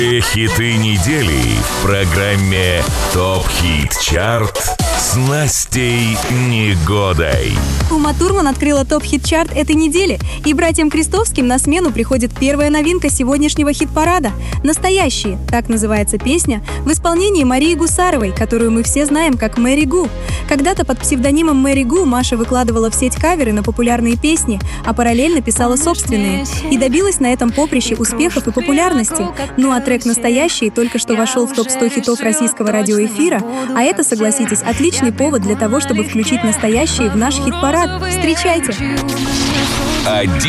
Хиты недели в программе ТОП Хит Чарт с Настей Негодой. Ума Турман открыла ТОП Хит Чарт этой недели, и братьям Крестовским на смену приходит первая новинка сегодняшнего хит-парада «Настоящие». Так называется песня в исполнении Марии Гусаровой, которую мы все знаем как Мэри Гу. Когда-то под псевдонимом Мэри Гу Маша выкладывала в сеть каверы на популярные песни, а параллельно писала собственные, и добилась на этом поприще успехов и популярности. Ну а трек «Настоящие» только что вошел в топ-100 хитов российского радиоэфира, а это, согласитесь, отличный повод для того, чтобы включить «Настоящие» в наш хит-парад. Встречайте!